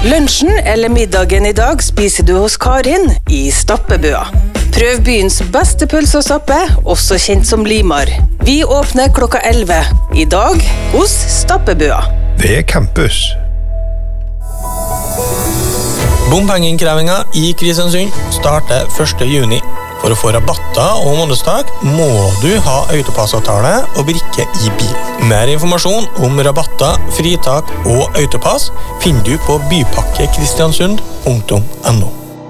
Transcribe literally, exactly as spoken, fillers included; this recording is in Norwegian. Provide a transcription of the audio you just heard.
Lunsjen eller middagen i dag spiser du hos Karin i Stappebøa. Prøv byens beste pølse og stappe, også kjent som Limar. Vi åpner klokka elleve. I dag hos Stappebøa. Ved campus. Bompengeinnkrevingen i Kristiansund starter første juni. For å få rabatter og månedstak må du ha autopassavtale og brikke i bil. Mer informasjon om rabatter, fritak og autopass finner du på bypakkekristiansund punktum no.